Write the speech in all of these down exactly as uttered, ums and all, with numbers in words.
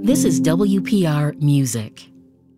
This is W P R Music.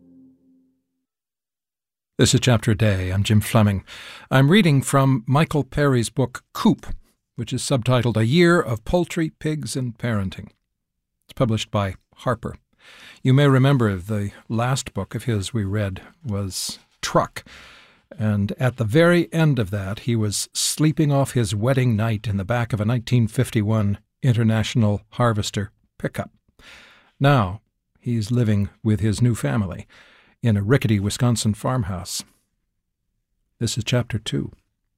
This is Chapter a Day. I'm Jim Fleming. I'm reading from Michael Perry's book, Coop, which is subtitled A Year of Poultry, Pigs, and Parenting. It's published by Harper. You may remember the last book of his we read was Truck, and at the very end of that he was sleeping off his wedding night in the back of a nineteen fifty-one International Harvester pickup. Now he's living with his new family in a rickety Wisconsin farmhouse. This is Chapter two.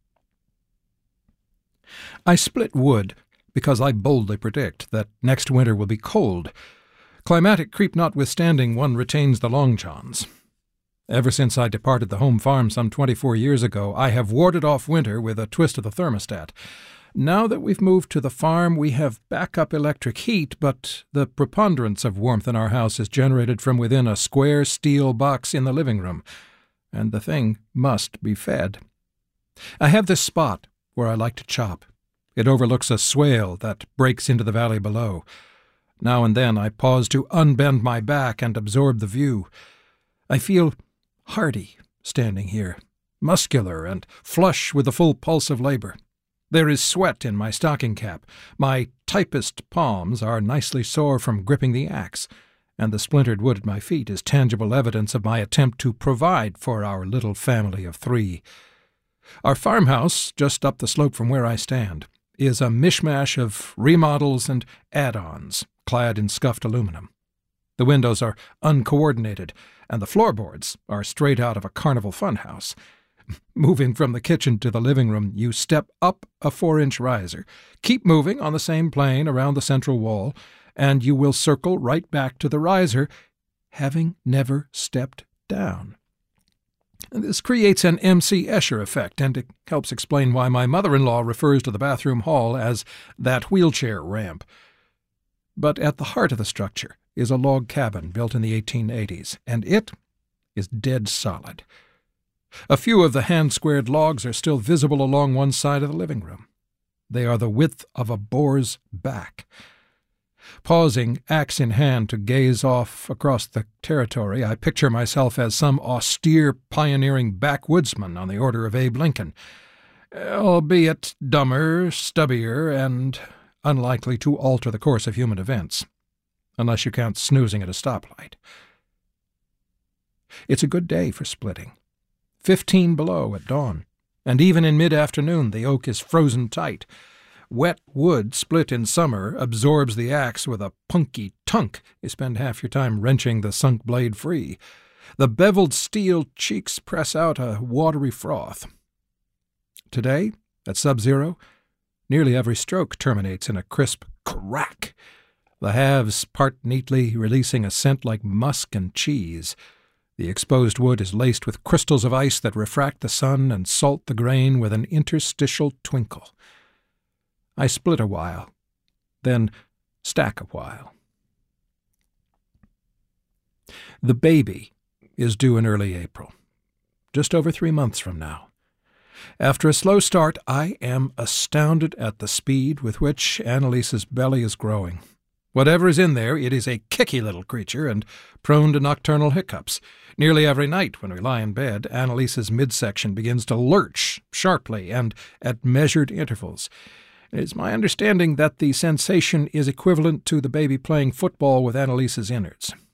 I split wood because I boldly predict that next winter will be cold. Climatic creep notwithstanding, one retains the long johns. Ever since I departed the home farm some twenty-four years ago, I have warded off winter with a twist of the thermostat. Now that we've moved to the farm, we have backup electric heat, but the preponderance of warmth in our house is generated from within a square steel box in the living room, and the thing must be fed. I have this spot where I like to chop. It overlooks a swale that breaks into the valley below. Now and then I pause to unbend my back and absorb the view. I feel hardy standing here, muscular and flush with the full pulse of labor. There is sweat in my stocking cap. My typist palms are nicely sore from gripping the axe, and the splintered wood at my feet is tangible evidence of my attempt to provide for our little family of three. Our farmhouse, just up the slope from where I stand, is a mishmash of remodels and add-ons, clad in scuffed aluminum. The windows are uncoordinated, and the floorboards are straight out of a carnival funhouse. Moving from the kitchen to the living room, you step up a four-inch riser. Keep moving on the same plane around the central wall, and you will circle right back to the riser, having never stepped down. This creates an M C Escher effect, and it helps explain why my mother-in-law refers to the bathroom hall as that wheelchair ramp. But at the heart of the structure is a log cabin built in the eighteen eighties, and it is dead solid. A few of the hand-squared logs are still visible along one side of the living room. They are the width of a boar's back. Pausing, axe in hand, to gaze off across the territory, I picture myself as some austere, pioneering backwoodsman on the order of Abe Lincoln, albeit dumber, stubbier, and unlikely to alter the course of human events, unless you count snoozing at a stoplight. It's a good day for splitting. Fifteen below at dawn, and even in mid-afternoon the oak is frozen tight. Wet wood split in summer absorbs the axe with a punky tunk. You spend half your time wrenching the sunk blade free. The beveled steel cheeks press out a watery froth. Today, at sub-zero, nearly every stroke terminates in a crisp crack. The halves part neatly, releasing a scent like musk and cheese. The exposed wood is laced with crystals of ice that refract the sun and salt the grain with an interstitial twinkle. I split a while, then stack a while. The baby is due in early April, just over three months from now. After a slow start, I am astounded at the speed with which Annalise's belly is growing. Whatever is in there, it is a kicky little creature and prone to nocturnal hiccups. Nearly every night when we lie in bed, Annalise's midsection begins to lurch sharply and at measured intervals. It is my understanding that the sensation is equivalent to the baby playing football with Annalise's innards.